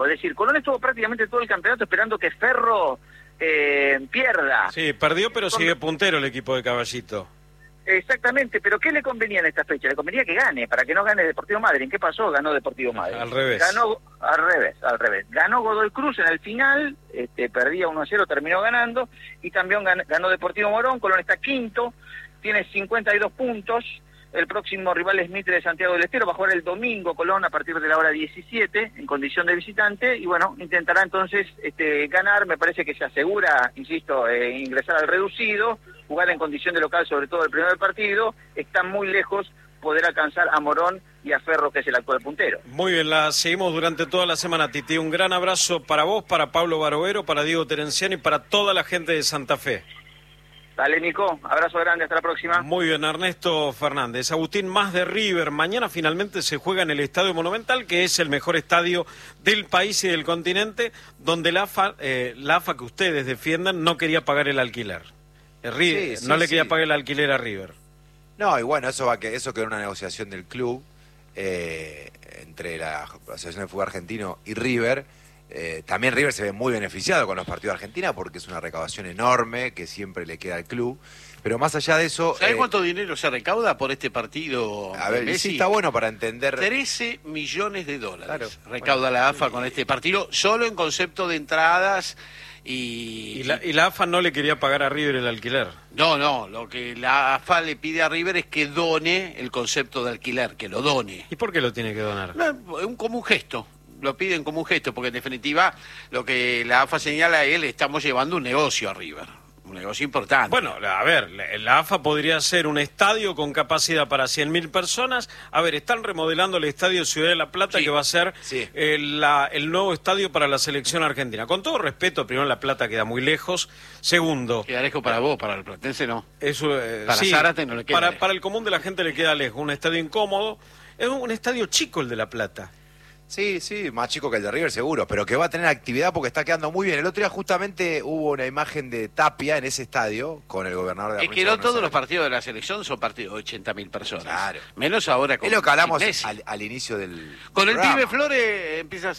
Es decir, Colón estuvo prácticamente todo el campeonato esperando que Ferro pierda. Sí, perdió, pero sigue puntero el equipo de Caballito. Exactamente, pero ¿qué le convenía en esta fecha? Le convenía que gane, para que no gane Deportivo Madryn. ¿Qué pasó? Ganó Deportivo Madryn. Al revés. Ganó al revés. Ganó Godoy Cruz en el final, perdía 1-0, terminó ganando, y también ganó Deportivo Morón. Colón está quinto, tiene 52 puntos. El próximo rival es Mitre de Santiago del Estero, va a jugar el domingo Colón a partir de la hora 17 en condición de visitante, y bueno, intentará entonces ganar. Me parece que se asegura, insisto, ingresar al reducido, jugar en condición de local, sobre todo el primer partido. Está muy lejos poder alcanzar a Morón y a Ferro, que es el actual puntero. Muy bien, la seguimos durante toda la semana, Titi. Un gran abrazo para vos, para Pablo Barovero, para Diego Terenciano y para toda la gente de Santa Fe. Dale, Nico, abrazo grande, hasta la próxima. Muy bien, Ernesto Fernández. Agustín, más de River. Mañana finalmente se juega en el Estadio Monumental, que es el mejor estadio del país y del continente, donde la AFA que ustedes defiendan no quería pagar el alquiler. River, Sí, no le quería sí. pagar el alquiler a River. No, y bueno, eso quedó en una negociación del club entre la Asociación de Fútbol Argentino y River. También River se ve muy beneficiado con los partidos de Argentina porque es una recaudación enorme que siempre le queda al club. Pero más allá de eso... ¿Sabés cuánto dinero se recauda por este partido? A ver, Messi? sí está bueno para entender... 13 millones de dólares Claro, recauda bueno, la AFA con este partido, solo en concepto de entradas Y la AFA no le quería pagar a River el alquiler. No, lo que la AFA le pide a River es que done el concepto de alquiler, que lo done. ¿Y por qué lo tiene que donar? Como un gesto. Lo piden como un gesto, porque en definitiva lo que la AFA señala es: le estamos llevando un negocio a River, un negocio importante. Bueno, a ver, la AFA podría ser un estadio con capacidad para 100.000 personas. A ver, están remodelando el estadio Ciudad de la Plata, Sí, que va a ser sí. el nuevo estadio para la selección argentina. Con todo respeto, primero, La Plata queda muy lejos. Segundo, Queda lejos para vos, para el platense no. Para sí, Zárate no le queda lejos. para el común de la gente le queda lejos. Un estadio incómodo. Es un estadio chico el de La Plata. Sí, más chico que el de River seguro, pero que va a tener actividad porque está quedando muy bien. El otro día justamente hubo una imagen de Tapia en ese estadio con el gobernador de la Es que no todos los partidos de la selección son partidos de 80.000 personas. Claro. Menos ahora con Es lo que hablamos Messi. al inicio del Con el programa. pibe Flores empieza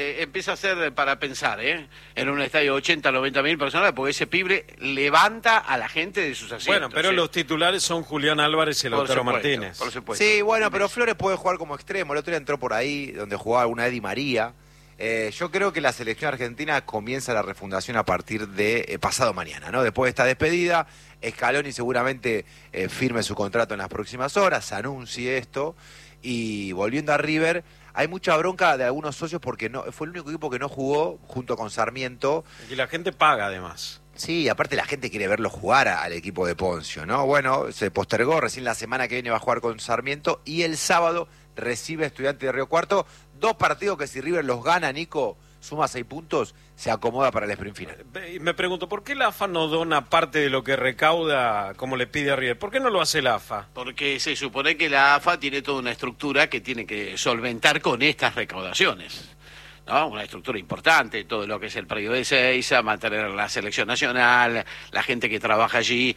a ser para pensar, en un estadio de 80, 90.000 personas, porque ese pibe levanta a la gente de sus asientos. Bueno, pero los titulares son Julián Álvarez y Por Lautaro supuesto, Martínez. por supuesto. Sí, bueno, pero Flores puede jugar como extremo. El otro día entró por ahí, donde jugaba una Eddie María. Yo creo que la selección argentina comienza la refundación a partir de pasado mañana, ¿no? Después de esta despedida, Scaloni seguramente firme su contrato en las próximas horas, anuncie esto. Y volviendo a River, hay mucha bronca de algunos socios porque no fue el único equipo que no jugó junto con Sarmiento. Y la gente paga, además. Sí, aparte la gente quiere verlo jugar al equipo de Poncio, ¿no? Bueno, se postergó, recién la semana que viene va a jugar con Sarmiento y el sábado recibe a Estudiantes de Río Cuarto. 2 partidos que si River los gana, Nico, suma 6 puntos, se acomoda para el sprint final. Y me pregunto, ¿por qué la AFA no dona parte de lo que recauda como le pide a River? ¿Por qué no lo hace la AFA? Porque se supone que la AFA tiene toda una estructura que tiene que solventar con estas recaudaciones, ¿no? Una estructura importante, todo lo que es el predio de Ezeiza, mantener la selección nacional, la gente que trabaja allí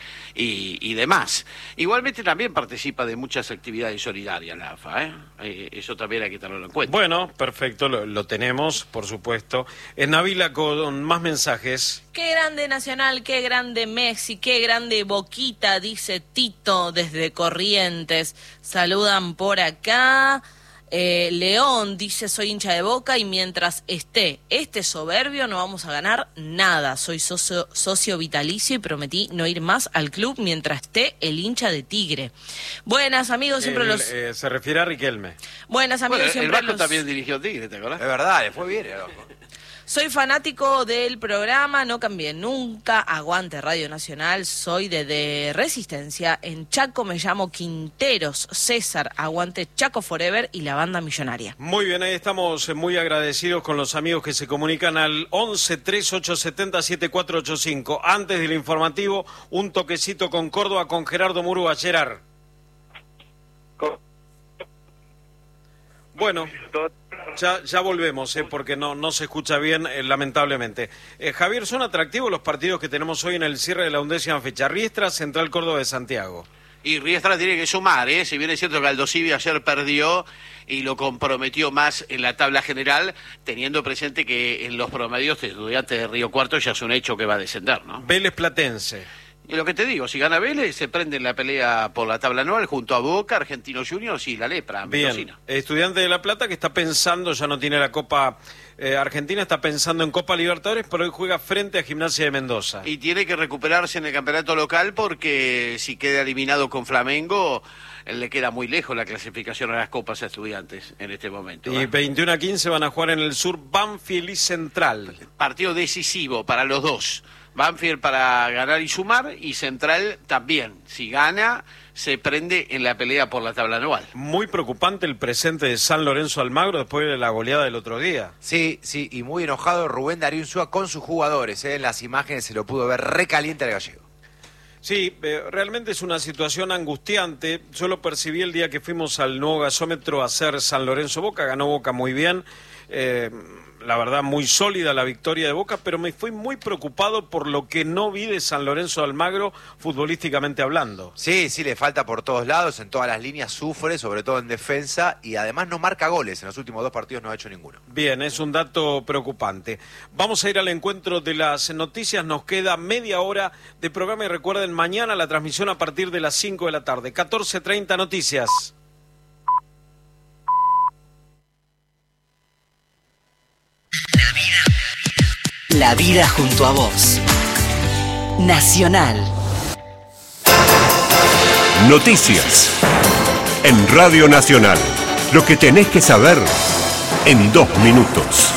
y demás. Igualmente también participa de muchas actividades solidarias la AFA, eso también hay que tenerlo en cuenta. Bueno, perfecto, lo tenemos, por supuesto. Nabila, con más mensajes. Qué grande Nacional, qué grande Messi, qué grande Boquita, dice Tito desde Corrientes. Saludan por acá. León dice: soy hincha de Boca y mientras esté este soberbio no vamos a ganar nada. Soy socio vitalicio y prometí no ir más al club mientras esté el hincha de Tigre. Buenas amigos, siempre los... Se refiere a Riquelme. Buenas amigos, Bueno, el siempre Vasco los... también dirigió Tigre, ¿te acordás? Es verdad, le fue bien. Soy fanático del programa, no cambié nunca, aguante Radio Nacional, soy de Resistencia, en Chaco me llamo Quinteros, César, aguante Chaco Forever y la banda millonaria. Muy bien, ahí estamos muy agradecidos con los amigos que se comunican al 11 3870 7485. Antes del informativo, un toquecito con Córdoba, con Gerardo Murúa. Gerard. Bueno, ya volvemos, porque no se escucha bien, lamentablemente. Javier, ¿son atractivos los partidos que tenemos hoy en el cierre de la 11ª fecha? Riestra, Central Córdoba de Santiago. Y Riestra tiene que sumar, si bien es cierto que Aldosivi ayer perdió y lo comprometió más en la tabla general, teniendo presente que en los promedios de Estudiantes de Río Cuarto ya es un hecho que va a descender, ¿no? Vélez Platense. Y lo que te digo, si gana Vélez, se prende en la pelea por la tabla anual junto a Boca, Argentinos Juniors y la Lepra, Bien, Mendocina. Estudiante de La Plata que está pensando, ya no tiene la Copa Argentina, está pensando en Copa Libertadores, pero hoy juega frente a Gimnasia de Mendoza. Y tiene que recuperarse en el campeonato local porque si queda eliminado con Flamengo, le queda muy lejos la clasificación a las Copas a Estudiantes en este momento. Y 21 a 15 van a jugar en el sur Banfield y Central. Partido decisivo para los dos. Banfield para ganar y sumar, y Central también. Si gana, se prende en la pelea por la tabla anual. Muy preocupante el presente de San Lorenzo Almagro después de la goleada del otro día. Sí, y muy enojado Rubén Darío Insúa con sus jugadores. En las imágenes se lo pudo ver recaliente al gallego. Sí, realmente es una situación angustiante. Yo lo percibí el día que fuimos al nuevo gasómetro a hacer San Lorenzo Boca. Ganó Boca muy bien. La verdad, muy sólida la victoria de Boca, pero me fui muy preocupado por lo que no vi de San Lorenzo de Almagro, futbolísticamente hablando. Sí, le falta por todos lados, en todas las líneas sufre, sobre todo en defensa, y además no marca goles. En los últimos 2 partidos no ha hecho ninguno. Bien, es un dato preocupante. Vamos a ir al encuentro de las noticias, nos queda media hora de programa y recuerden, mañana la transmisión a partir de las 5 de la tarde, 14:30 noticias. La vida junto a vos. Nacional. Noticias. En Radio Nacional. Lo que tenés que saber en 2 minutos.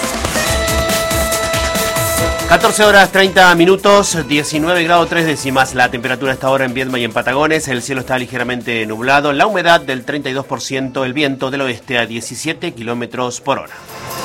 14 horas 30 minutos, 19 grados 3 décimas. La temperatura a esta hora en Viedma y en Patagones. El cielo está ligeramente nublado. La humedad del 32%. El viento del oeste a 17 kilómetros por hora.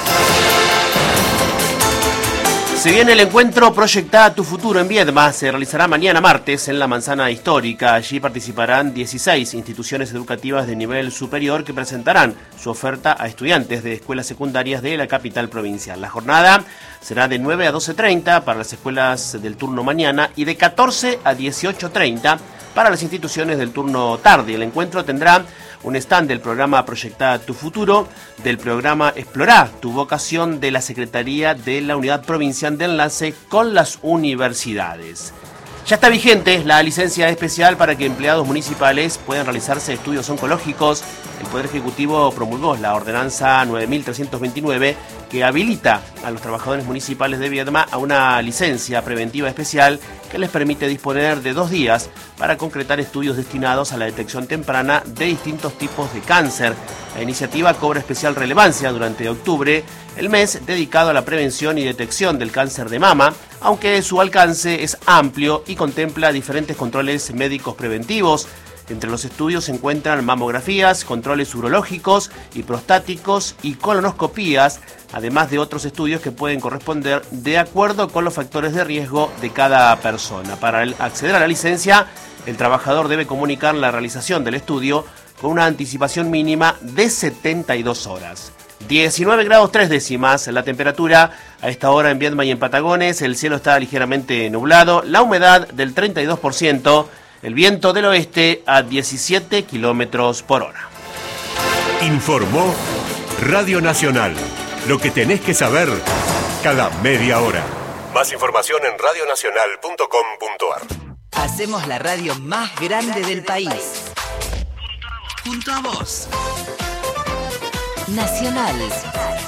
Se viene el encuentro Proyectá tu futuro en Viedma. Se realizará mañana martes en la Manzana Histórica. Allí participarán 16 instituciones educativas de nivel superior que presentarán su oferta a estudiantes de escuelas secundarias de la capital provincial. La jornada será de 9 a 12:30 para las escuelas del turno mañana y de 14 a 18:30 para las instituciones del turno tarde. El encuentro tendrá un stand del programa Proyectá tu futuro, del programa Explorá tu vocación de la Secretaría de la Unidad Provincial de Enlace con las universidades. Ya está vigente la licencia especial para que empleados municipales puedan realizarse estudios oncológicos. El Poder Ejecutivo promulgó la ordenanza 9329 que habilita a los trabajadores municipales de Viedma a una licencia preventiva especial que les permite disponer de 2 días para concretar estudios destinados a la detección temprana de distintos tipos de cáncer. La iniciativa cobra especial relevancia durante octubre, el mes dedicado a la prevención y detección del cáncer de mama, aunque su alcance es amplio y contempla diferentes controles médicos preventivos. Entre los estudios se encuentran mamografías, controles urológicos y prostáticos y colonoscopías, además de otros estudios que pueden corresponder de acuerdo con los factores de riesgo de cada persona. Para acceder a la licencia, el trabajador debe comunicar la realización del estudio con una anticipación mínima de 72 horas. 19 grados 3 décimas la temperatura a esta hora en Viedma y en Patagones. El cielo está ligeramente nublado, la humedad del 32%, el viento del oeste a 17 kilómetros por hora. Informó Radio Nacional. Lo que tenés que saber cada media hora. Más información en radionacional.com.ar. Hacemos la radio más grande del país. Junto a vos. Nacional.